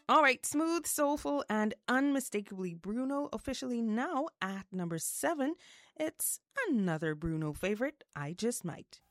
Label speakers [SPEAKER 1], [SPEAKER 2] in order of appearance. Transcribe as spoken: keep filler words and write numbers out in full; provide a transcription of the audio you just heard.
[SPEAKER 1] All right, smooth, soulful, and unmistakably Bruno, officially now at number seven. It's another Bruno favorite, I Just Might.